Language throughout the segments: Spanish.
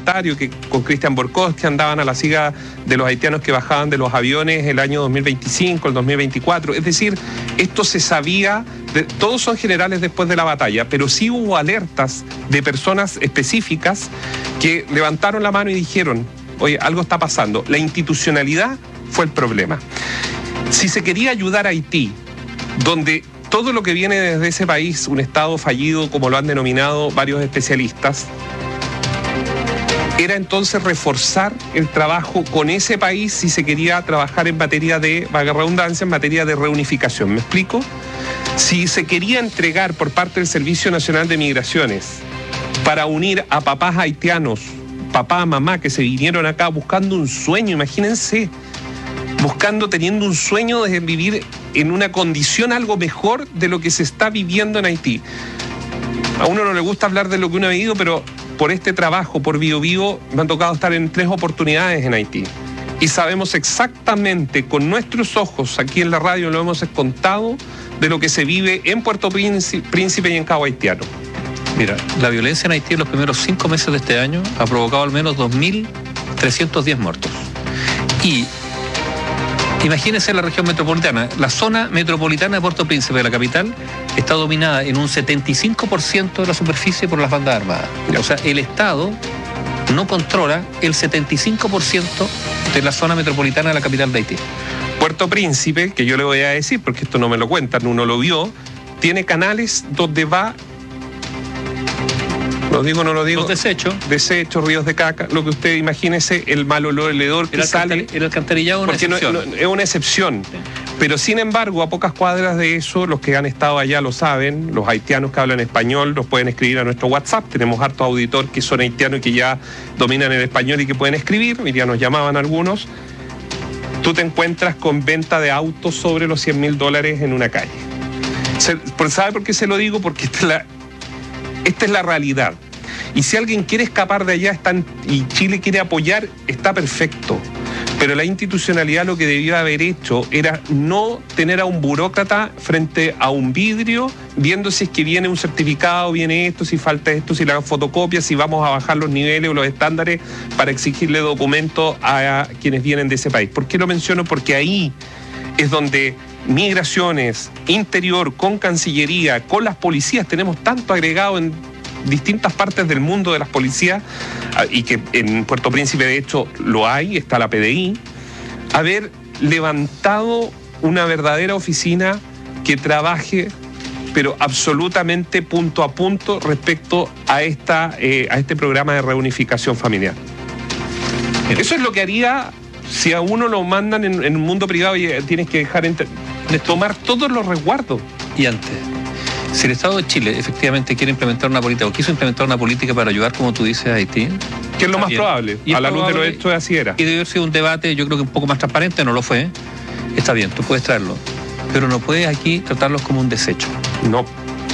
parlamentario que con Christian Borkowski andaban a la siga de los haitianos que bajaban de los aviones el año 2025, el 2024. Es decir, esto se sabía, todos son generales después de la batalla, pero sí hubo alertas de personas específicas que levantaron la mano y dijeron, oye, algo está pasando. La institucionalidad fue el problema. Si se quería ayudar a Haití, donde todo lo que viene desde ese país, un Estado fallido, como lo han denominado varios especialistas, era entonces reforzar el trabajo con ese país si se quería trabajar en materia de, valga la redundancia, en materia de reunificación. ¿Me explico? Si se quería entregar por parte del Servicio Nacional de Migraciones para unir a papás haitianos, papá, mamá, que se vinieron acá buscando un sueño, imagínense, teniendo un sueño de vivir en una condición algo mejor de lo que se está viviendo en Haití. A uno no le gusta hablar de lo que uno ha vivido, pero por este trabajo, por Bio Bio, me han tocado estar en 3 oportunidades en Haití. Y sabemos exactamente, con nuestros ojos, aquí en la radio lo hemos contado, de lo que se vive en Puerto Príncipe y en Cabo Haitiano. Mira, la violencia en Haití en los primeros 5 meses de este año ha provocado al menos 2.310 muertos. Y imagínense la región metropolitana. La zona metropolitana de Puerto Príncipe, de la capital, está dominada en un 75% de la superficie por las bandas armadas. O sea, el Estado no controla el 75% de la zona metropolitana de la capital de Haití. Puerto Príncipe, que yo le voy a decir, porque esto no me lo cuentan, uno lo vio, tiene canales donde va... ¿Lo digo o no lo digo? Los desechos. Desechos, ríos de caca, lo que usted imagínese, el mal olor que sale. El alcantarillado es una excepción. Es una excepción. Sí. Pero sin embargo, a pocas cuadras de eso, los que han estado allá lo saben, los haitianos que hablan español nos pueden escribir a nuestro WhatsApp. Tenemos hartos auditores que son haitianos y que ya dominan el español y que pueden escribir, y ya nos llamaban algunos. Tú te encuentras con venta de autos sobre los $100.000 en una calle. ¿Sabe por qué se lo digo? Porque esta es la realidad. Y si alguien quiere escapar de allá y Chile quiere apoyar, está perfecto. Pero la institucionalidad lo que debió haber hecho era no tener a un burócrata frente a un vidrio viendo si es que viene un certificado, viene esto, si falta esto, si le hagan fotocopias, si vamos a bajar los niveles o los estándares para exigirle documentos a quienes vienen de ese país. ¿Por qué lo menciono? Porque ahí es donde Migraciones, Interior, con Cancillería, con las policías, tenemos tanto agregado en distintas partes del mundo de las policías, y que en Puerto Príncipe de hecho lo hay, está la PDI, haber levantado una verdadera oficina que trabaje pero absolutamente punto a punto respecto a este programa de reunificación familiar. Eso es lo que haría si a uno lo mandan en un mundo privado y tienes que dejar de tomar todos los resguardos. Y antes, si el Estado de Chile efectivamente quiere implementar una política o quiso implementar una política para ayudar, como tú dices, a Haití, que es lo más probable, a la luz de los hechos, así era. Y debe haber sido un debate, yo creo que un poco más transparente, no lo fue. Está bien, tú puedes traerlo, pero no puedes aquí tratarlos como un desecho. No.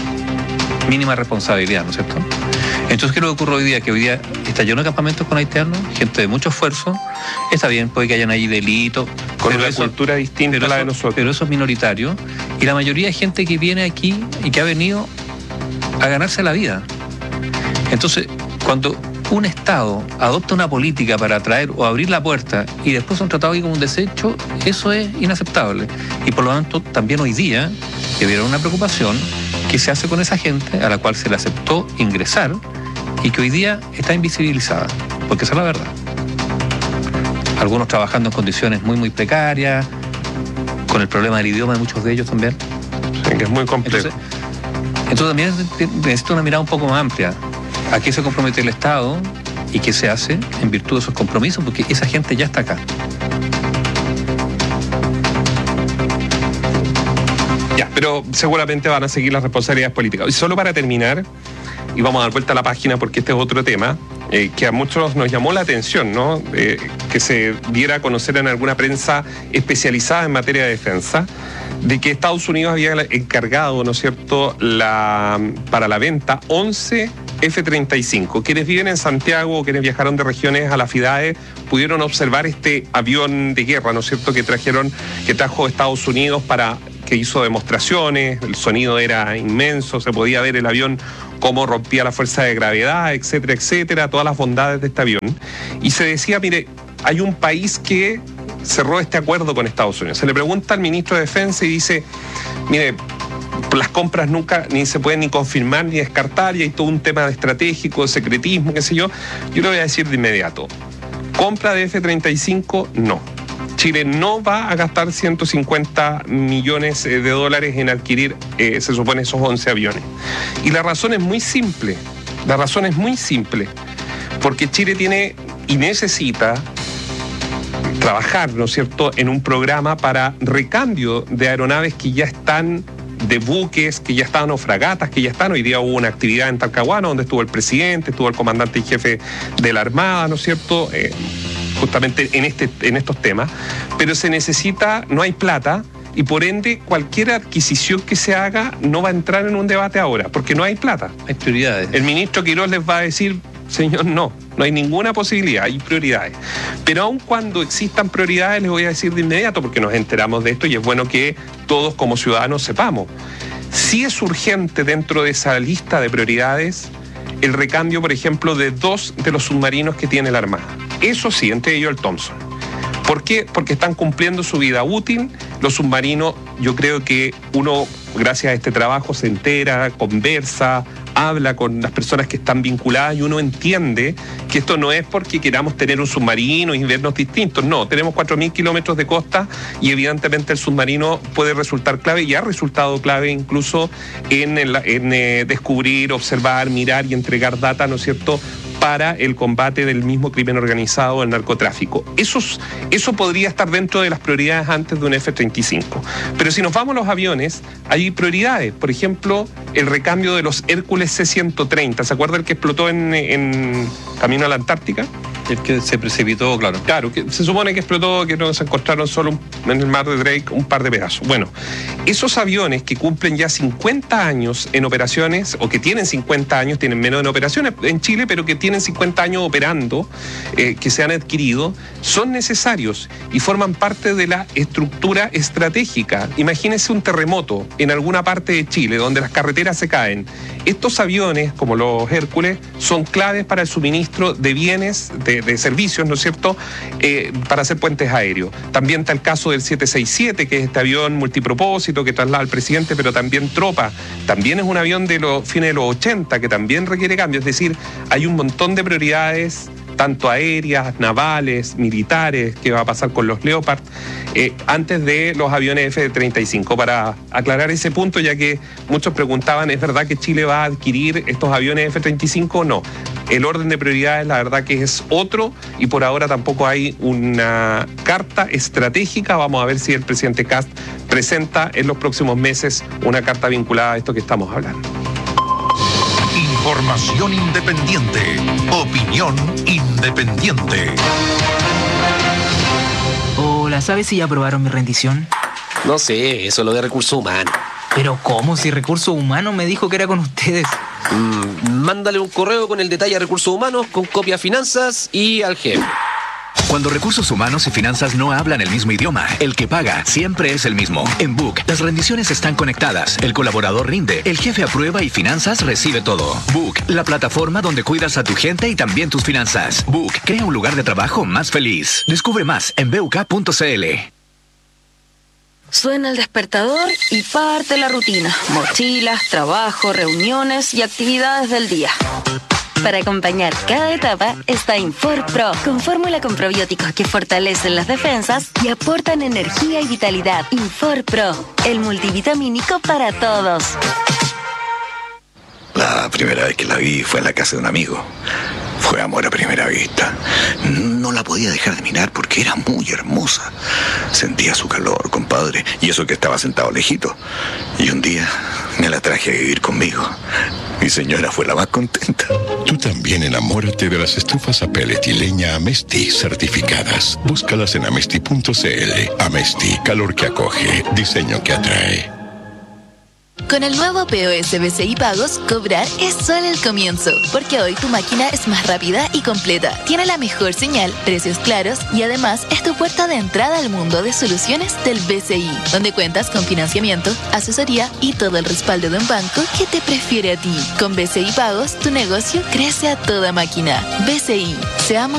Mínima responsabilidad, ¿no es cierto? Entonces, ¿qué es lo que ocurre hoy día? Que hoy día está lleno de campamentos con haitianos, gente de mucho esfuerzo. Está bien, puede que hayan ahí delitos. Con una cultura distinta a la de nosotros. Pero eso es minoritario. Y la mayoría de gente que viene aquí y que ha venido a ganarse la vida. Entonces, cuando un Estado adopta una política para atraer o abrir la puerta y después son tratados ahí como un desecho, eso es inaceptable. Y por lo tanto, también hoy día, que hubiera una preocupación que se hace con esa gente a la cual se le aceptó ingresar y que hoy día está invisibilizada, porque esa es la verdad. Algunos trabajando en condiciones muy, muy precarias, con el problema del idioma de muchos de ellos también. Sí, que es muy complejo. Entonces también necesita una mirada un poco más amplia. ¿A qué se compromete el Estado y qué se hace en virtud de esos compromisos? Porque esa gente ya está acá. Ya, pero seguramente van a seguir las responsabilidades políticas. Y solo para terminar, y vamos a dar vuelta a la página porque este es otro tema, que a muchos nos llamó la atención, ¿no? Que se diera a conocer en alguna prensa especializada en materia de defensa, de que Estados Unidos había encargado, ¿no es cierto?, para la venta 11 F-35. Quienes viven en Santiago o quienes viajaron de regiones a la FIDAE pudieron observar este avión de guerra, ¿no es cierto?, que trajo Estados Unidos que hizo demostraciones, el sonido era inmenso, se podía ver el avión cómo rompía la fuerza de gravedad, etcétera, etcétera, todas las bondades de este avión. Y se decía, mire, hay un país que cerró este acuerdo con Estados Unidos. Se le pregunta al ministro de Defensa y dice, mire, las compras nunca ni se pueden ni confirmar ni descartar, y hay todo un tema de estratégico, de secretismo, qué sé yo. Yo le voy a decir de inmediato, compra de F-35, no. Chile no va a gastar 150 millones de dólares en adquirir, se supone, esos 11 aviones. Y la razón es muy simple, porque Chile tiene y necesita trabajar, ¿no es cierto?, en un programa para recambio de aeronaves que ya están, de buques que ya estaban, o fragatas que ya están. Hoy día hubo una actividad en Talcahuano donde estuvo el presidente, estuvo el comandante y jefe de la Armada, ¿no es cierto?, justamente en estos temas, pero se necesita, no hay plata, y por ende cualquier adquisición que se haga no va a entrar en un debate ahora, porque no hay plata. Hay prioridades. El ministro Quirós les va a decir, señor, no hay ninguna posibilidad, hay prioridades. Pero aun cuando existan prioridades, les voy a decir de inmediato, porque nos enteramos de esto y es bueno que todos como ciudadanos sepamos. Sí es urgente dentro de esa lista de prioridades el recambio, por ejemplo, de 2 de los submarinos que tiene la Armada. Eso sí, entre ellos el Thompson. ¿Por qué? Porque están cumpliendo su vida útil. Los submarinos, yo creo que uno, gracias a este trabajo, se entera, conversa, habla con las personas que están vinculadas, y uno entiende que esto no es porque queramos tener un submarino y vernos distintos. No, tenemos 4.000 kilómetros de costa y evidentemente el submarino puede resultar clave, y ha resultado clave incluso en descubrir, observar, mirar y entregar data, ¿no es cierto?, para el combate del mismo crimen organizado, el narcotráfico. Eso podría estar dentro de las prioridades antes de un F-35. Pero si nos vamos a los aviones, hay prioridades. Por ejemplo, el recambio de los Hércules C-130. ¿Se acuerda el que explotó en camino a la Antártica? El que se precipitó, claro. Claro, que se supone que explotó, que no se encontraron solo en el mar de Drake un par de pedazos. Bueno, esos aviones que cumplen ya 50 años en operaciones, o que tienen 50 años, tienen menos en operaciones en Chile, pero que tienen 50 años operando, que se han adquirido, son necesarios y forman parte de la estructura estratégica. Imagínense un terremoto en alguna parte de Chile donde las carreteras se caen. Estos aviones, como los Hércules, son claves para el suministro de bienes, de servicios, ¿no es cierto?, para hacer puentes aéreos. También está el caso del 767, que es este avión multipropósito que traslada al presidente, pero también tropa. También es un avión de los fines de los 80, que también requiere cambio. Es decir, hay un montón de prioridades, tanto aéreas, navales, militares, que va a pasar con los Leopard, antes de los aviones F-35. Para aclarar ese punto, ya que muchos preguntaban, ¿es verdad que Chile va a adquirir estos aviones F-35? No. El orden de prioridades, la verdad que es otro, y por ahora tampoco hay una carta estratégica. Vamos a ver si el presidente Kast presenta en los próximos meses una carta vinculada a esto que estamos hablando. Información independiente. Opinión independiente. Hola, ¿sabes si ya aprobaron mi rendición? No sé, eso es lo de recursos humanos. ¿Pero cómo? Si Recursos Humanos me dijo que era con ustedes. Mándale un correo con el detalle a Recursos Humanos, con copia a Finanzas y al jefe. Cuando Recursos Humanos y Finanzas no hablan el mismo idioma, el que paga siempre es el mismo. En Book, las rendiciones están conectadas, el colaborador rinde, el jefe aprueba y Finanzas recibe todo. Book, la plataforma donde cuidas a tu gente y también tus finanzas. Book, crea un lugar de trabajo más feliz. Descubre más en buk.cl. Suena el despertador y parte la rutina. Mochilas, trabajo, reuniones y actividades del día. Para acompañar cada etapa está Infor Pro, con fórmula con probióticos que fortalecen las defensas y aportan energía y vitalidad. Infor Pro, el multivitamínico para todos. La primera vez que la vi fue en la casa de un amigo. Fue amor a primera vista. No la podía dejar de mirar porque era muy hermosa. Sentía su calor, compadre, y eso que estaba sentado lejito. Y un día me la traje a vivir conmigo. Mi señora fue la más contenta. Tú también enamórate de las estufas a pellet y leña Amesti certificadas. Búscalas en amesti.cl. Amesti, calor que acoge, diseño que atrae. Con el nuevo POS BCI Pagos, cobrar es solo el comienzo, porque hoy tu máquina es más rápida y completa, tiene la mejor señal, precios claros y además es tu puerta de entrada al mundo de soluciones del BCI, donde cuentas con financiamiento, asesoría y todo el respaldo de un banco que te prefiere a ti. Con BCI Pagos, tu negocio crece a toda máquina. BCI, seamos